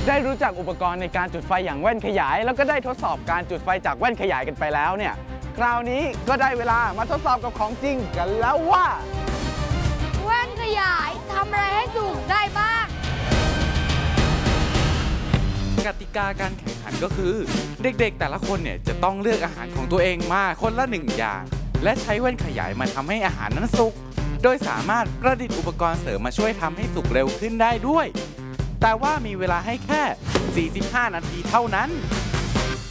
ได้รู้จักอุปกรณ์ในการจุดไฟอย่างแว่นขยายแล้วก็ได้ทดสอบการจุดไฟจากแว่นขยายกันไปแล้วเนี่ยคราวนี้ก็ได้เวลามาทดสอบกับของจริงกันแล้วว่าแว่นขยายทำอะไรให้สูงได้บ้างกติกาการแข่งขันก็คือเด็กๆแต่ละคนเนี่ยจะต้องเลือกอาหารของตัวเองมาคนละ1อย่างและใช้แว่นขยายมาทำให้อาหารนั้นสุกโดยสามารถประดิษฐ์อุปกรณ์เสริมมาช่วยทำให้สุกเร็วขึ้นได้ด้วยแต่ว่ามีเวลาให้แค่ 45 นาทีเท่านั้น